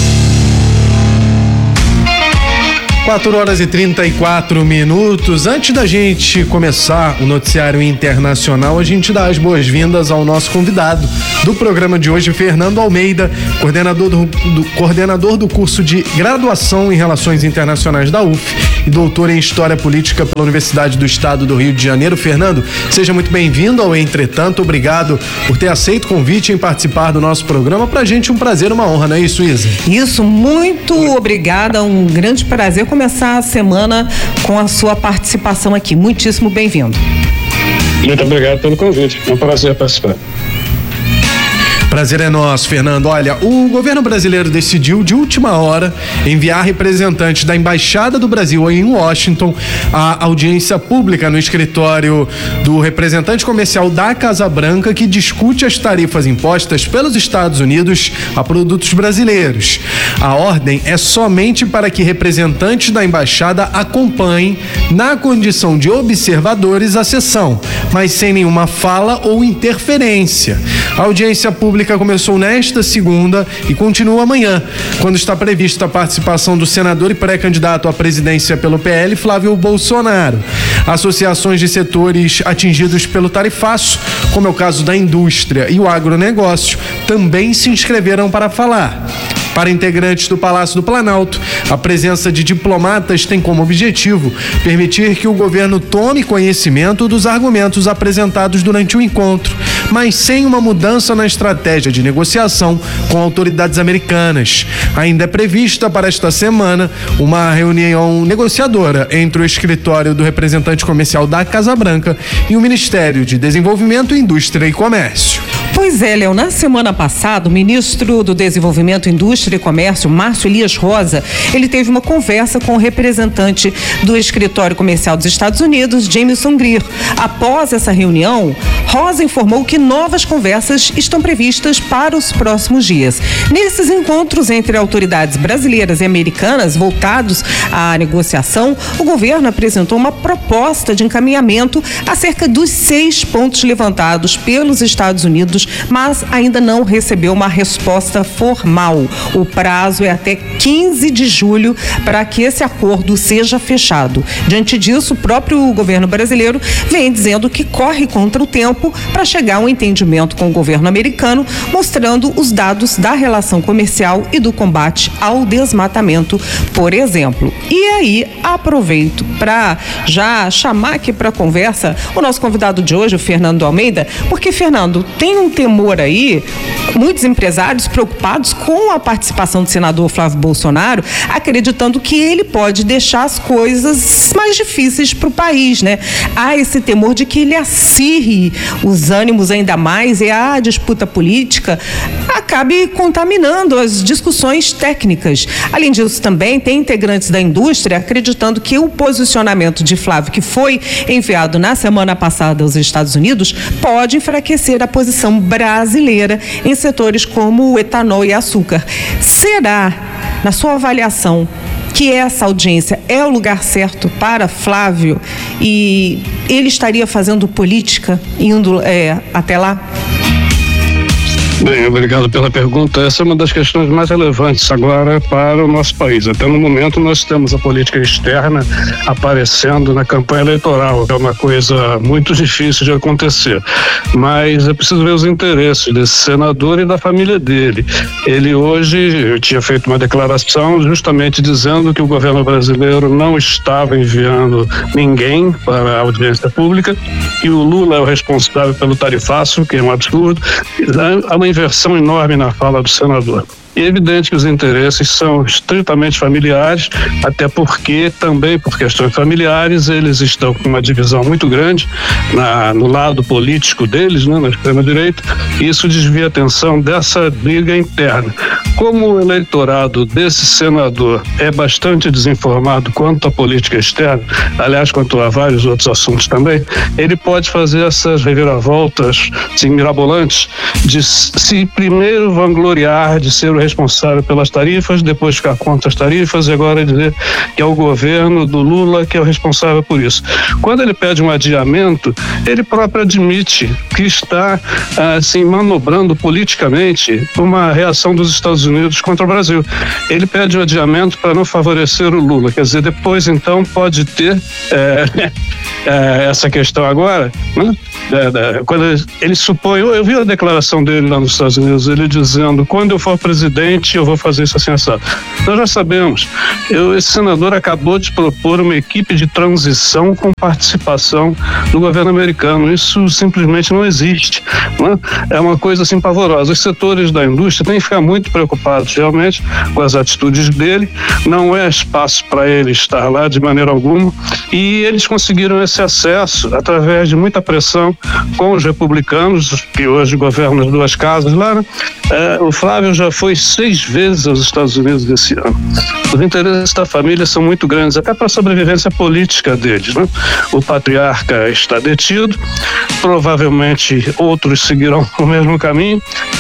quatro horas e trinta e quatro minutos. Antes da gente começar o noticiário internacional, a gente dá as boas-vindas ao nosso convidado do programa de hoje, Fernando Almeida, coordenador do, do, coordenador do curso de graduação em Relações Internacionais da U F e doutor em História Política pela Universidade do Estado do Rio de Janeiro. Fernando, seja muito bem-vindo ao Entretanto. Obrigado por ter aceito o convite em participar do nosso programa. Pra gente um prazer, uma honra, não é isso, Isa? Isso, muito obrigada, um grande prazer começar a semana com a sua participação aqui. Muitíssimo bem-vindo. Muito obrigado pelo convite. É um prazer participar. Prazer é nosso, Fernando. Olha, o governo brasileiro decidiu de última hora enviar representantes da Embaixada do Brasil em Washington à audiência pública no escritório do representante comercial da Casa Branca, que discute as tarifas impostas pelos Estados Unidos a produtos brasileiros. A ordem é somente para que representantes da embaixada acompanhem, na condição de observadores, a sessão, mas sem nenhuma fala ou interferência. A audiência pública começou nesta segunda e continua amanhã, quando está prevista a participação do senador e pré-candidato à presidência pelo P L, Flávio Bolsonaro. Associações de setores atingidos pelo tarifaço, como é o caso da indústria e o agronegócio, também se inscreveram para falar. Para integrantes do Palácio do Planalto, a presença de diplomatas tem como objetivo permitir que o governo tome conhecimento dos argumentos apresentados durante o encontro, mas sem uma mudança na estratégia de negociação com autoridades americanas. Ainda é prevista para esta semana uma reunião negociadora entre o escritório do representante comercial da Casa Branca e o Ministério de Desenvolvimento, Indústria e Comércio. Pois é, Léo, na semana passada, o ministro do Desenvolvimento, Indústria e Comércio, Márcio Elias Rosa, ele teve uma conversa com o representante do escritório comercial dos Estados Unidos, Jamieson Greer. Após essa reunião, Rosa informou que novas conversas estão previstas para os próximos dias. Nesses encontros entre autoridades brasileiras e americanas voltados à negociação, o governo apresentou uma proposta de encaminhamento acerca dos seis pontos levantados pelos Estados Unidos, mas ainda não recebeu uma resposta formal. O prazo é até quinze de julho para que esse acordo seja fechado. Diante disso, o próprio governo brasileiro vem dizendo que corre contra o tempo para chegar a um entendimento com o governo americano, mostrando os dados da relação comercial e do combate ao desmatamento, por exemplo. E aí, aproveito para já chamar aqui para conversa o nosso convidado de hoje, o Fernando Almeida, porque, Fernando, tem um temor aí, muitos empresários preocupados com a participação do senador Flávio Bolsonaro, acreditando que ele pode deixar as coisas mais difíceis para o país, né? Há esse temor de que ele acirre os ânimos ainda mais e a disputa política acabe contaminando as discussões técnicas. Além disso, também tem integrantes da indústria acreditando que o posicionamento de Flávio, que foi enviado na semana passada aos Estados Unidos, pode enfraquecer a posição brasileira em setores como o etanol e açúcar. Será, na sua avaliação, que essa audiência é o lugar certo para Flávio e ele estaria fazendo política indo é, até lá? Bem, obrigado pela pergunta. Essa é uma das questões mais relevantes agora para o nosso país. Até no momento nós temos a política externa aparecendo na campanha eleitoral. É uma coisa muito difícil de acontecer. Mas é preciso ver os interesses desse senador e da família dele. Ele hoje, eu tinha feito uma declaração justamente dizendo que o governo brasileiro não estava enviando ninguém para a audiência pública, que o Lula é o responsável pelo tarifaço, que é um absurdo. Há uma inversão enorme na fala do senador. E é evidente que os interesses são estritamente familiares, até porque também por questões familiares eles estão com uma divisão muito grande na, no lado político deles, né, na extrema-direita, e isso desvia a atenção dessa briga interna. Como o eleitorado desse senador é bastante desinformado quanto à política externa, aliás, quanto a vários outros assuntos também, ele pode fazer essas reviravoltas assim, mirabolantes de se primeiro vangloriar de ser o responsável pelas tarifas, depois ficar contra as tarifas e agora dizer que é o governo do Lula que é o responsável por isso. Quando ele pede um adiamento, ele próprio admite que está assim manobrando politicamente uma reação dos Estados Unidos contra o Brasil. Ele pede o adiamento para não favorecer o Lula, quer dizer, depois então pode ter é, é, essa questão agora, né? É, é, quando ele, ele supõe, eu, eu vi a declaração dele lá nos Estados Unidos, ele dizendo, quando eu for presidente eu vou fazer isso assim assado. Nós já sabemos, eu, esse senador acabou de propor uma equipe de transição com participação do governo americano, isso simplesmente não existe, né? É uma coisa assim pavorosa. Os setores da indústria têm que ficar muito preocupados realmente com as atitudes dele, não é espaço para ele estar lá de maneira alguma, e eles conseguiram esse acesso através de muita pressão com os republicanos, que hoje governam as duas casas lá, né? É, o Flávio já foi seis vezes aos Estados Unidos desse ano. Os interesses da família são muito grandes, até para a sobrevivência política deles, né? O patriarca está detido, provavelmente outros seguirão o mesmo caminho,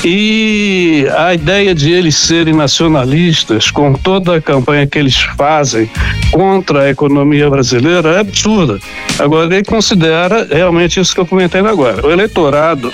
e a ideia de eles serem nacionalistas, com toda a campanha que eles fazem contra a economia brasileira, é absurda. Agora, ele considera realmente isso que eu comentei agora. O eleitorado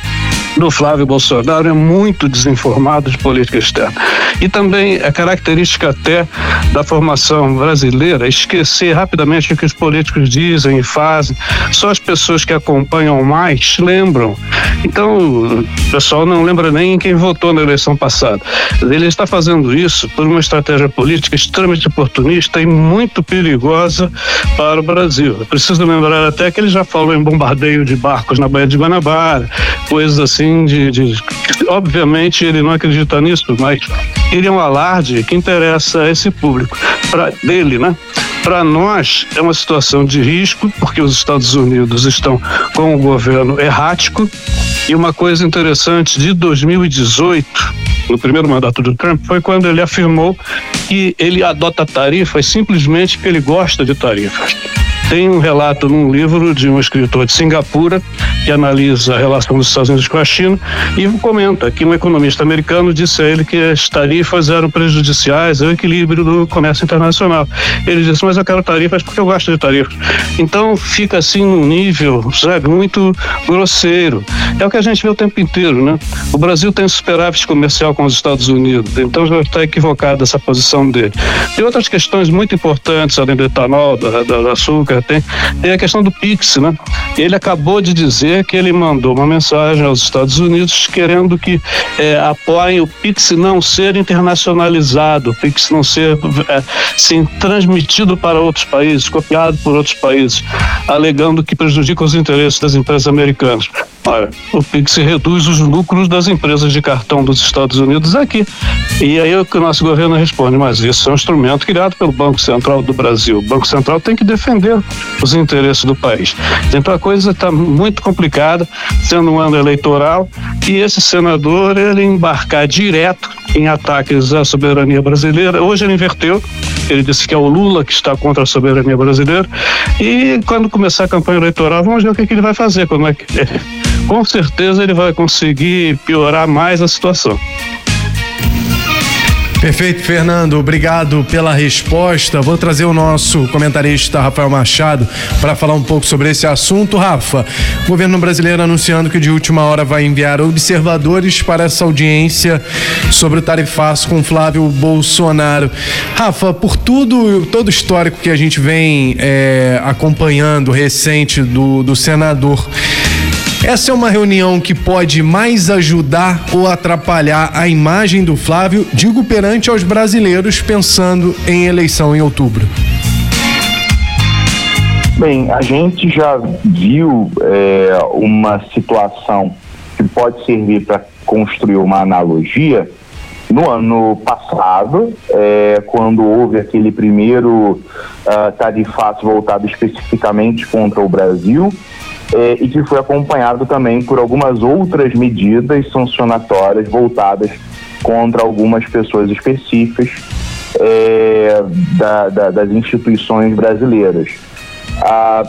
do Flávio Bolsonaro é muito desinformado de política externa. E também a característica até da formação brasileira, esquecer rapidamente o que os políticos dizem e fazem. Só as pessoas que acompanham mais lembram. Então, o pessoal não lembra nem quem votou na eleição passada. Ele está fazendo isso por uma estratégia política extremamente oportunista e muito perigosa para o Brasil. Eu preciso lembrar até que ele já falou em bombardeio de barcos na Baía de Guanabara, coisas assim de, de... Obviamente ele não acredita nisso, mas ele é um alarde que interessa a esse público, para dele, né? Para nós é uma situação de risco, porque os Estados Unidos estão com o governo errático. E uma coisa interessante de dois mil e dezoito, no primeiro mandato do Trump, foi quando ele afirmou que ele adota tarifas simplesmente porque ele gosta de tarifas. Tem um relato num livro de um escritor de Singapura que analisa a relação dos Estados Unidos com a China e comenta que um economista americano disse a ele que as tarifas eram prejudiciais ao equilíbrio do comércio internacional. Ele disse, mas eu quero tarifas porque eu gosto de tarifas. Então fica assim num nível, sabe, muito grosseiro. É o que a gente vê o tempo inteiro, né? O Brasil tem superávit comercial com os Estados Unidos, então já está equivocada essa posição dele. Tem outras questões muito importantes, além do etanol, do, do açúcar. Tem, tem a questão do Pix, né? Ele acabou de dizer que ele mandou uma mensagem aos Estados Unidos querendo que é, apoiem o Pix não ser internacionalizado, o Pix não ser é, sim, transmitido para outros países, copiado por outros países, alegando que prejudica os interesses das empresas americanas. Olha, o Pix reduz os lucros das empresas de cartão dos Estados Unidos aqui. E aí o que o nosso governo responde, mas isso é um instrumento criado pelo Banco Central do Brasil. O Banco Central tem que defender os interesses do país. Então a coisa está muito complicada, sendo um ano eleitoral, e esse senador, ele embarcar direto em ataques à soberania brasileira. Hoje ele inverteu, ele disse que é o Lula que está contra a soberania brasileira, e quando começar a campanha eleitoral, vamos ver o que, que ele vai fazer, como é que... Com certeza ele vai conseguir piorar mais a situação. Perfeito, Fernando. Obrigado pela resposta. Vou trazer o nosso comentarista Rafael Machado para falar um pouco sobre esse assunto. Rafa, o governo brasileiro anunciando que de última hora vai enviar observadores para essa audiência sobre o tarifaço com Flávio Bolsonaro. Rafa, por tudo, todo o histórico que a gente vem é, acompanhando recente do, do senador, essa é uma reunião que pode mais ajudar ou atrapalhar a imagem do Flávio, digo perante aos brasileiros, pensando em eleição em outubro? Bem, a gente já viu é, uma situação que pode servir para construir uma analogia no ano passado, é, quando houve aquele primeiro uh, tarifaço voltado especificamente contra o Brasil, é, e que foi acompanhado também por algumas outras medidas sancionatórias voltadas contra algumas pessoas específicas é, da, da, das instituições brasileiras. Ah,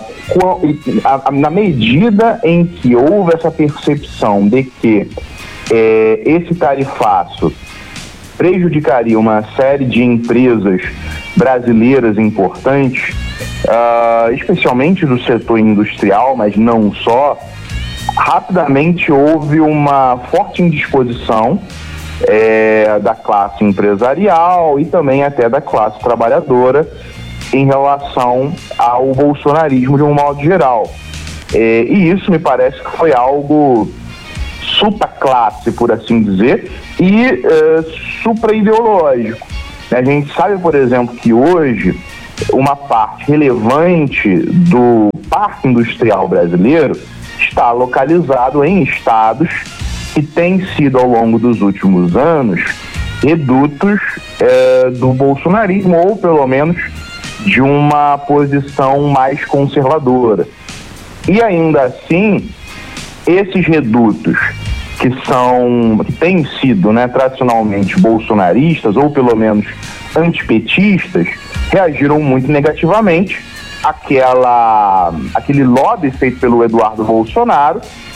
na medida em que houve essa percepção de que é, esse tarifaço prejudicaria uma série de empresas brasileiras importantes, uh, especialmente do setor industrial, mas não só, rapidamente houve uma forte indisposição é, da classe empresarial e também até da classe trabalhadora em relação ao bolsonarismo de um modo geral. É, e isso me parece que foi algo supra-classe, por assim dizer, e uh, supra-ideológico. A gente sabe, por exemplo, que hoje uma parte relevante do parque industrial brasileiro está localizado em estados que têm sido, ao longo dos últimos anos, redutos uh, do bolsonarismo, ou pelo menos de uma posição mais conservadora. E ainda assim, esses redutos que são, que têm sido, né, tradicionalmente bolsonaristas, ou pelo menos antipetistas, reagiram muito negativamente àquela, àquele lobby feito pelo Eduardo Bolsonaro,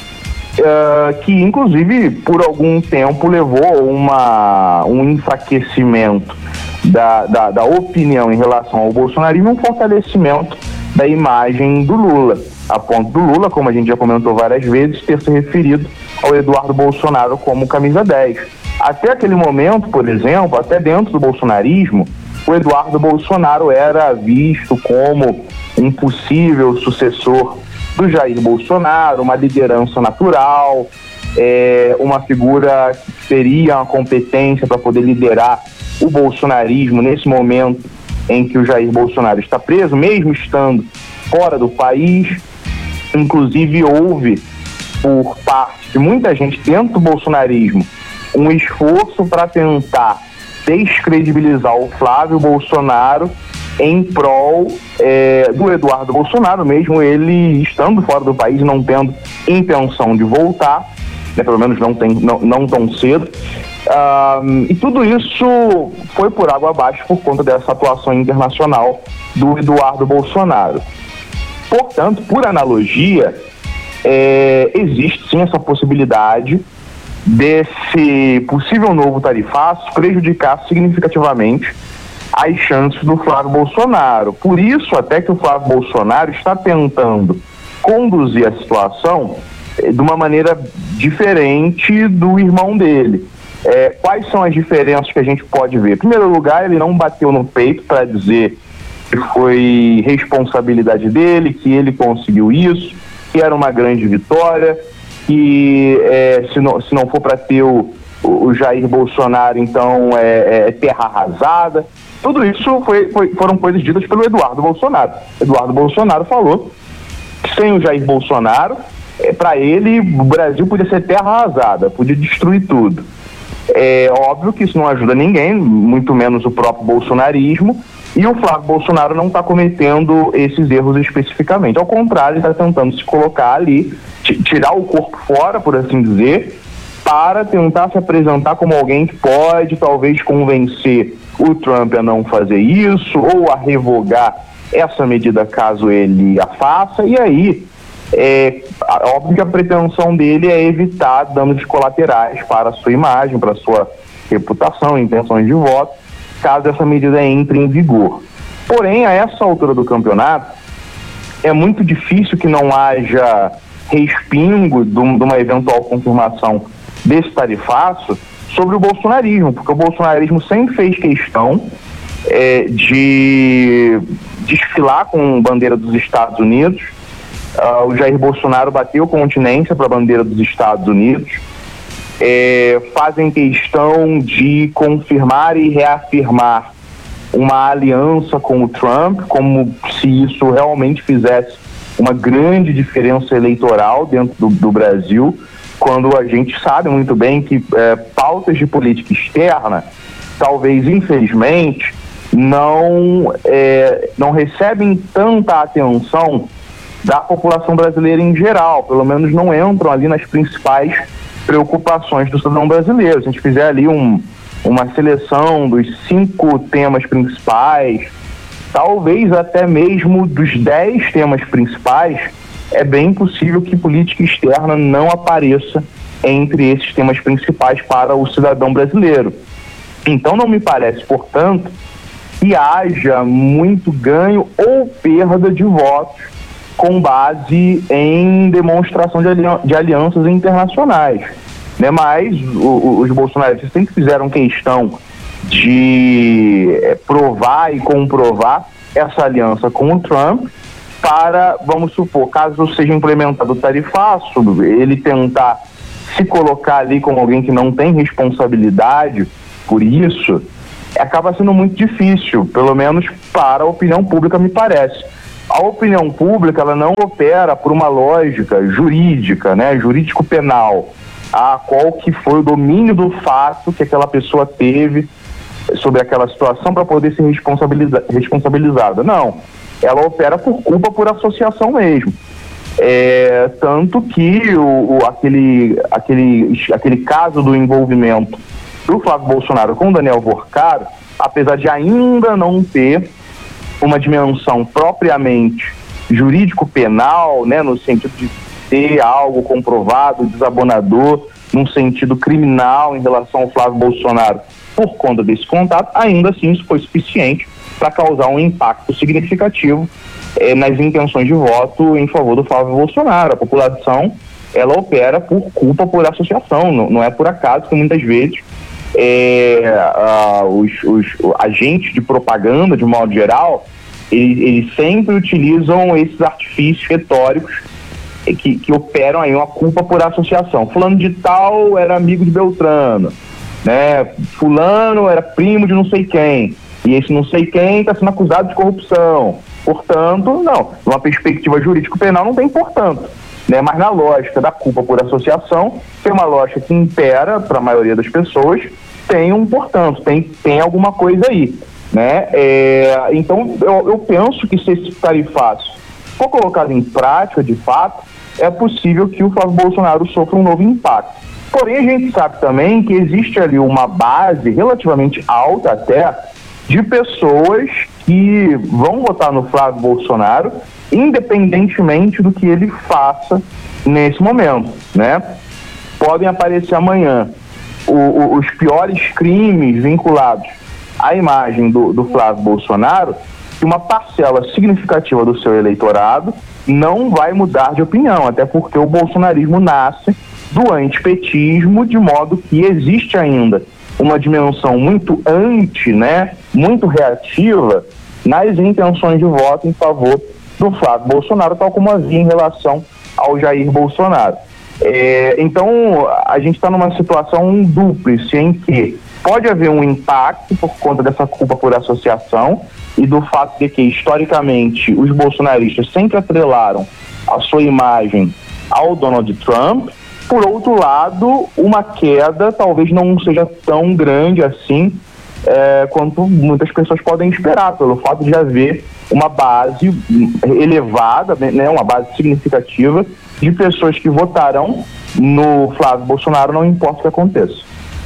uh, que inclusive por algum tempo levou a uma, um enfraquecimento da, da, da opinião em relação ao bolsonarismo, um fortalecimento da imagem do Lula, a ponto do Lula, como a gente já comentou várias vezes, ter se referido ao Eduardo Bolsonaro como camisa dez. Até aquele momento, por exemplo, até dentro do bolsonarismo, o Eduardo Bolsonaro era visto como um possível sucessor do Jair Bolsonaro, uma liderança natural, é, uma figura que teria uma competência para poder liderar o bolsonarismo nesse momento em que o Jair Bolsonaro está preso, mesmo estando fora do país. Inclusive houve, por parte de muita gente dentro do bolsonarismo, um esforço para tentar descredibilizar o Flávio Bolsonaro em prol é, do Eduardo Bolsonaro, mesmo ele estando fora do país, não tendo intenção de voltar, né, pelo menos não, tem, não, não tão cedo. Um, e tudo isso foi por água abaixo por conta dessa atuação internacional do Eduardo Bolsonaro. Portanto, por analogia, é, existe sim essa possibilidade desse possível novo tarifaço prejudicar significativamente as chances do Flávio Bolsonaro. Por isso, até que o Flávio Bolsonaro está tentando conduzir a situação é, de uma maneira diferente do irmão dele. É, quais são as diferenças que a gente pode ver? Em primeiro lugar, ele não bateu no peito para dizer que foi responsabilidade dele, que ele conseguiu isso, que era uma grande vitória, que é, se, não, se não for para ter o, o Jair Bolsonaro, então é, é terra arrasada. Tudo isso foi, foi, foram coisas ditas pelo Eduardo Bolsonaro. Eduardo Bolsonaro falou que sem o Jair Bolsonaro, é, para ele, o Brasil podia ser terra arrasada, podia destruir tudo. É óbvio que isso não ajuda ninguém, muito menos o próprio bolsonarismo, e o Flávio Bolsonaro não está cometendo esses erros especificamente. Ao contrário, ele está tentando se colocar ali, tirar o corpo fora, por assim dizer, para tentar se apresentar como alguém que pode talvez convencer o Trump a não fazer isso, ou a revogar essa medida caso ele a faça. E aí, é óbvio que a pretensão dele é evitar danos colaterais para a sua imagem, para a sua reputação, intenções de voto, caso essa medida entre em vigor. Porém, a essa altura do campeonato, é muito difícil que não haja respingo de uma eventual confirmação desse tarifaço sobre o bolsonarismo, porque o bolsonarismo sempre fez questão é, de desfilar com bandeira dos Estados Unidos. Uh, o Jair Bolsonaro bateu continência para a bandeira dos Estados Unidos. É, fazem questão de confirmar e reafirmar uma aliança com o Trump, como se isso realmente fizesse uma grande diferença eleitoral dentro do, do Brasil. quando a gente sabe muito bem que é, pautas de política externa, talvez infelizmente, não, é, não recebem tanta atenção da população brasileira em geral, pelo menos não entram ali nas principais preocupações do cidadão brasileiro. Se a gente fizer ali um, uma seleção dos cinco temas principais, talvez até mesmo dos dez temas principais, é bem possível que política externa não apareça entre esses temas principais para o cidadão brasileiro. Então não me parece, portanto, que haja muito ganho ou perda de votos com base em demonstração de, alian- de alianças internacionais, né? Mas o, os bolsonaristas sempre fizeram questão de é, provar e comprovar essa aliança com o Trump para, vamos supor, caso seja implementado o tarifaço, ele tentar se colocar ali como alguém que não tem responsabilidade por isso, acaba sendo muito difícil, pelo menos para a opinião pública, me parece. A opinião pública, ela não opera por uma lógica jurídica, né, jurídico-penal, a qual que foi o domínio do fato que aquela pessoa teve sobre aquela situação para poder ser responsabiliza- responsabilizada. Não, ela opera por culpa por associação mesmo. É, tanto que o, o, aquele, aquele, aquele caso do envolvimento do Flávio Bolsonaro com o Daniel Vorcaro, apesar de ainda não ter uma dimensão propriamente jurídico-penal, né, no sentido de ter algo comprovado, desabonador, num sentido criminal em relação ao Flávio Bolsonaro por conta desse contato, ainda assim isso foi suficiente para causar um impacto significativo eh, nas intenções de voto em favor do Flávio Bolsonaro. A população, ela opera por culpa por associação, não, não é por acaso que muitas vezes É, uh, os, os agentes de propaganda, de modo geral, eles, eles sempre utilizam esses artifícios retóricos que, que operam aí uma culpa por associação. Fulano de tal era amigo de Beltrano, né? Fulano era primo de não sei quem, e esse não sei quem está sendo acusado de corrupção. Portanto, não, numa perspectiva jurídico-penal não tem portanto. Né, mas na lógica da culpa por associação, tem uma lógica que impera para a maioria das pessoas, tem um portanto, tem, tem alguma coisa aí. Né? É, então, eu, eu penso que se esse tarifaço for colocado em prática, de fato, é possível que o Flávio Bolsonaro sofra um novo impacto. Porém, a gente sabe também que existe ali uma base relativamente alta até de pessoas que vão votar no Flávio Bolsonaro, independentemente do que ele faça nesse momento, né? Podem aparecer amanhã o, o, os piores crimes vinculados à imagem do, do Flávio Bolsonaro, que uma parcela significativa do seu eleitorado não vai mudar de opinião, até porque o bolsonarismo nasce do antipetismo, de modo que existe ainda uma dimensão muito anti, né, muito reativa nas intenções de voto em favor do Flávio Bolsonaro, tal como havia em relação ao Jair Bolsonaro. É, então, a gente está numa situação dúplice em que pode haver um impacto por conta dessa culpa por associação e do fato de que, historicamente, os bolsonaristas sempre atrelaram a sua imagem ao Donald Trump. Por outro lado, uma queda talvez não seja tão grande assim é, quanto muitas pessoas podem esperar, pelo fato de haver uma base elevada, né, uma base significativa de pessoas que votarão no Flávio Bolsonaro, não importa o que aconteça.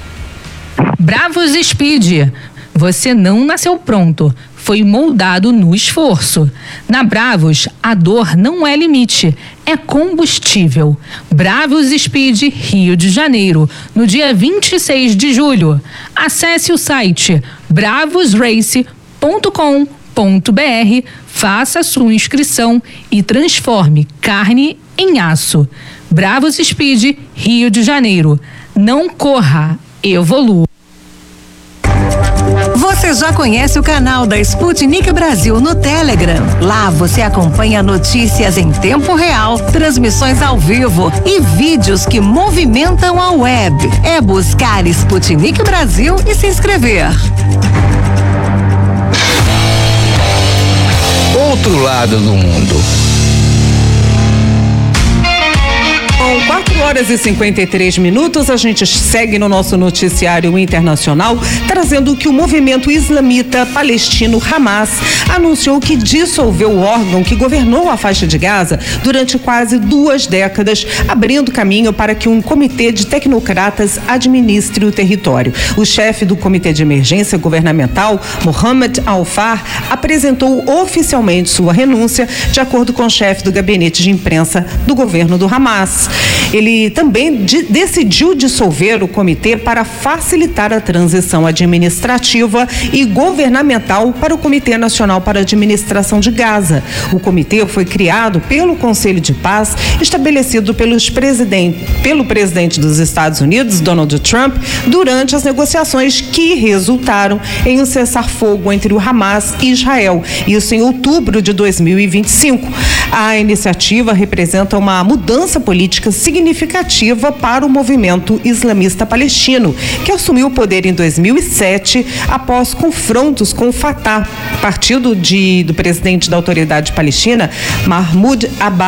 Bravos Speed, você não nasceu pronto, foi moldado no esforço. Na Bravos, a dor não é limite, é combustível. Bravos Speed Rio de Janeiro, no dia vinte e seis de julho. Acesse o site bravos race ponto com ponto b r, faça sua inscrição e transforme carne em aço. Bravos Speed Rio de Janeiro. Não corra, evolua. Você já conhece o canal da Sputnik Brasil no Telegram? Lá você acompanha notícias em tempo real, transmissões ao vivo e vídeos que movimentam a web. É buscar Sputnik Brasil e se inscrever. Outro lado do mundo. São quatro horas e cinquenta e três minutos, a gente segue no nosso noticiário internacional, trazendo que o movimento islamita palestino Hamas anunciou que dissolveu o órgão que governou a faixa de Gaza durante quase duas décadas, abrindo caminho para que um comitê de tecnocratas administre o território. O chefe do Comitê de Emergência Governamental, Mohamed Al-Far, apresentou oficialmente sua renúncia, de acordo com o chefe do gabinete de imprensa do governo do Hamas. Ele também de, decidiu dissolver o comitê para facilitar a transição administrativa e governamental para o Comitê Nacional para a Administração de Gaza. O comitê foi criado pelo Conselho de Paz, estabelecido pelos presidente, pelo presidente dos Estados Unidos, Donald Trump, durante as negociações que resultaram em um cessar-fogo entre o Hamas e Israel, isso em outubro de dois mil e vinte e cinco. A iniciativa representa uma mudança política significativa para o movimento islamista palestino, que assumiu o poder em dois mil e sete após confrontos com o Fatah, partido de, do presidente da Autoridade Palestina, Mahmoud Abbas.